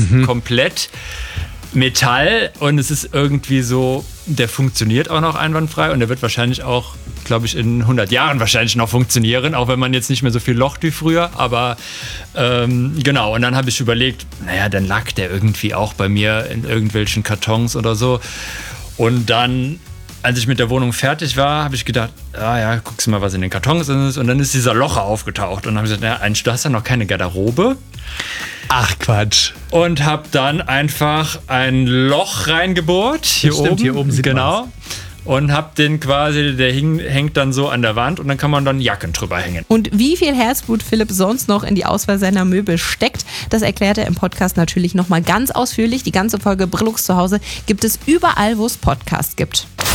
komplett Metall und es ist irgendwie so, der funktioniert auch noch einwandfrei und der wird wahrscheinlich auch, glaube ich, in 100 Jahren wahrscheinlich noch funktionieren, auch wenn man jetzt nicht mehr so viel locht wie früher, aber genau, und dann habe ich überlegt, naja, dann lag der irgendwie auch bei mir in irgendwelchen Kartons oder so und dann, als ich mit der Wohnung fertig war, habe ich gedacht, ja, guckst du mal, was in den Kartons ist und dann ist dieser Locher aufgetaucht und dann habe ich gesagt, naja, du hast ja noch keine Garderobe. Ach Quatsch. Und habe dann einfach ein Loch reingebohrt. Hier oben sieht genau. Und hab den quasi, der hängt dann so an der Wand und dann kann man dann Jacken drüber hängen. Und wie viel Herzblut Philipp sonst noch in die Auswahl seiner Möbel steckt, das erklärt er im Podcast natürlich nochmal ganz ausführlich. Die ganze Folge Brillux zu Hause gibt es überall, wo es Podcasts gibt.